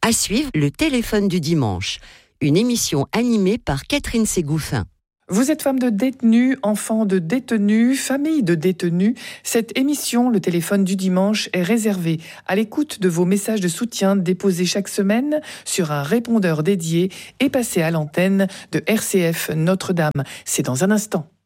À suivre, le téléphone du dimanche, une émission animée par Catherine Ségouffin. Vous êtes femme de détenus, enfant de détenus, famille de détenus. Cette émission, le téléphone du dimanche, est réservée à l'écoute de vos messages de soutien déposés chaque semaine sur un répondeur dédié et passés à l'antenne de RCF Notre-Dame. C'est dans un instant.